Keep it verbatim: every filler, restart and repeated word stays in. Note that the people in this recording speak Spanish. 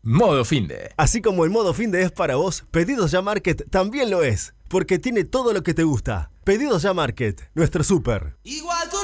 Modo Finde. Así como el modo Finde es para vos, Pedidos Ya Market también lo es, porque tiene todo lo que te gusta. Pedidos Ya Market, nuestro súper. Igual tú